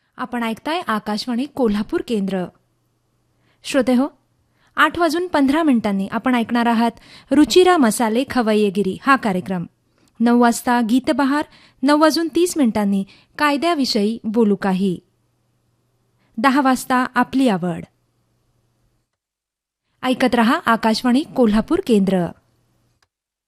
आपण ऐकताय आकाशवाणी कोल्हापूर केंद्र. श्रोते हो, 8:15 आपण ऐकणार आहात रुचिरा मसाले खवय्येगिरी हा कार्यक्रम. 9 वाजता गीतबहार, 9:30 कायद्याविषयी बोलू काही. 10 वाजता आपली आवड. ऐकत रहा आकाशवाणी कोल्हापूर केंद्र.